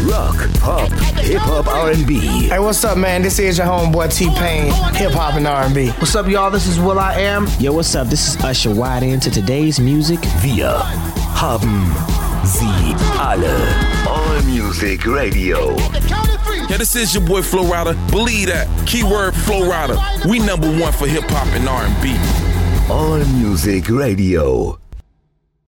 Rock, Pop, Hip-Hop, R&B. Hey, what's up, man? This is your homeboy T-Pain, hip-hop and R&B. What's up, y'all? This is Will.i.am. Yo, what's up? This is Usher. Wide into today's music. Wir haben sie alle. All Music Radio. Yeah, this is your boy Flo Rida. Believe that. Keyword Flo Rida. We number one for hip-hop and R&B. All Music Radio.